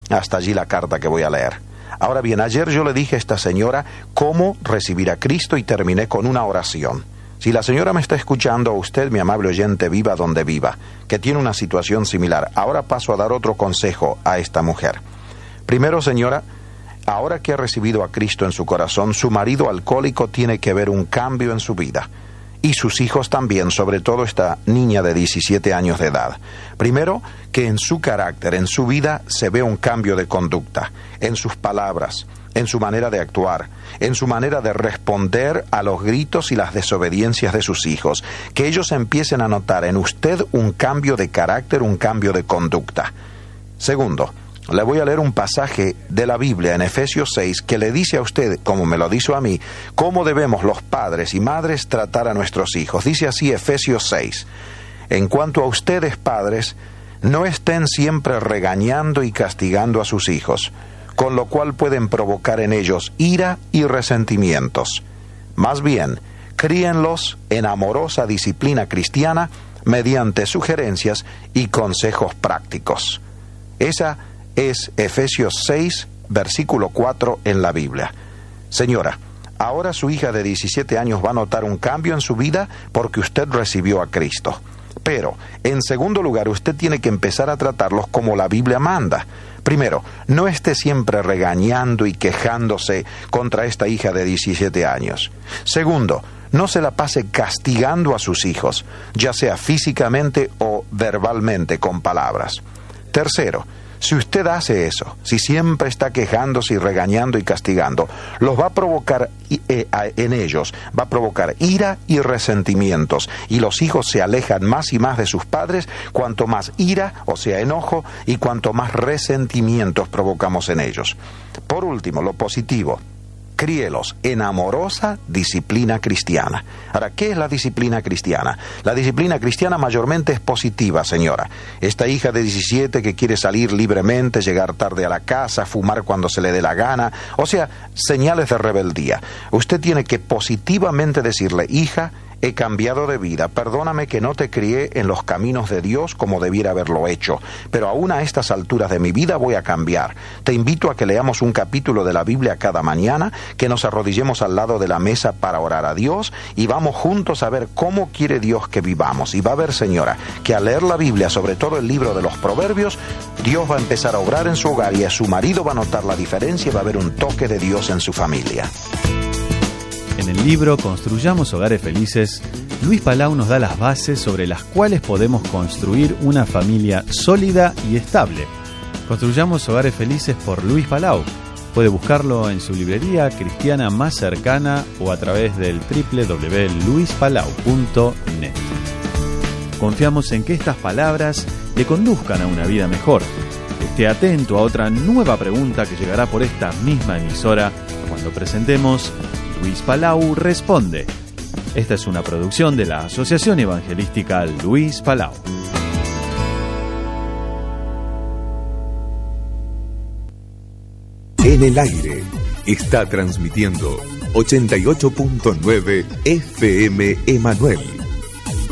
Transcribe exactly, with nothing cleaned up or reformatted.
Hasta allí la carta que voy a leer. Ahora bien, ayer yo le dije a esta señora cómo recibir a Cristo y terminé con una oración. Si la señora me está escuchando, usted, mi amable oyente, viva donde viva, que tiene una situación similar, ahora paso a dar otro consejo a esta mujer. Primero, señora, ahora que ha recibido a Cristo en su corazón, su marido alcohólico tiene que ver un cambio en su vida. Y sus hijos también, sobre todo esta niña de diecisiete años de edad. Primero, que en su carácter, en su vida, se ve un cambio de conducta, en sus palabras, en su manera de actuar, en su manera de responder a los gritos y las desobediencias de sus hijos. Que ellos empiecen a notar en usted un cambio de carácter, un cambio de conducta. Segundo, le voy a leer un pasaje de la Biblia en Efesios seis que le dice a usted, como me lo dice a mí, cómo debemos los padres y madres tratar a nuestros hijos. Dice así Efesios seis: en cuanto a ustedes, padres, no estén siempre regañando y castigando a sus hijos, con lo cual pueden provocar en ellos ira y resentimientos. Más bien, críenlos en amorosa disciplina cristiana mediante sugerencias y consejos prácticos. Esa es Efesios seis, versículo cuatro en la Biblia. Señora, ahora su hija de diecisiete años va a notar un cambio en su vida porque usted recibió a Cristo. Pero, en segundo lugar, usted tiene que empezar a tratarlos como la Biblia manda. Primero, no esté siempre regañando y quejándose contra esta hija de diecisiete años. Segundo, no se la pase castigando a sus hijos, ya sea físicamente o verbalmente con palabras. Tercero, si usted hace eso, si siempre está quejándose y regañando y castigando, los va a provocar eh, en ellos, va a provocar ira y resentimientos, y los hijos se alejan más y más de sus padres cuanto más ira, o sea, enojo, y cuanto más resentimientos provocamos en ellos. Por último, lo positivo. Críelos en amorosa disciplina cristiana. Ahora, ¿qué es la disciplina cristiana? La disciplina cristiana mayormente es positiva, señora. Esta hija de diecisiete que quiere salir libremente, llegar tarde a la casa, fumar cuando se le dé la gana, o sea, señales de rebeldía. Usted tiene que positivamente decirle, hija, he cambiado de vida, perdóname que no te crié en los caminos de Dios como debiera haberlo hecho, pero aún a estas alturas de mi vida voy a cambiar. Te invito a que leamos un capítulo de la Biblia cada mañana, que nos arrodillemos al lado de la mesa para orar a Dios y vamos juntos a ver cómo quiere Dios que vivamos. Y va a ver, señora, que al leer la Biblia, sobre todo el libro de los Proverbios, Dios va a empezar a obrar en su hogar y a su marido va a notar la diferencia y va a haber un toque de Dios en su familia. En el libro Construyamos Hogares Felices, Luis Palau nos da las bases sobre las cuales podemos construir una familia sólida y estable. Construyamos Hogares Felices por Luis Palau. Puede buscarlo en su librería cristiana más cercana o a través del doble u doble u doble u punto luis palau punto net. Confiamos en que estas palabras le conduzcan a una vida mejor. Esté atento a otra nueva pregunta que llegará por esta misma emisora cuando presentemos Luis Palau Responde. Esta es una producción de la Asociación Evangelística Luis Palau. En el aire está transmitiendo ochenta y ocho punto nueve F M Emanuel.